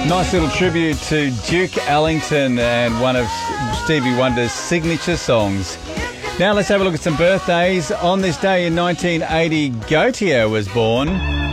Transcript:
Nice little tribute to Duke Ellington and one of Stevie Wonder's signature songs. Now let's have a look at some birthdays. On this day in 1980, Gautier was born.